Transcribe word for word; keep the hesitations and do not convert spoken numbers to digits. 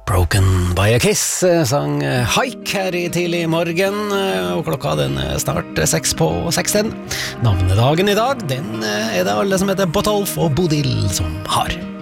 Broken by a Kiss sang Haik her i tidlig morgen, og klokka den er snart seks på seks den. Navnedagen i dag, den er det alle som heter Botolf og Bodil som har.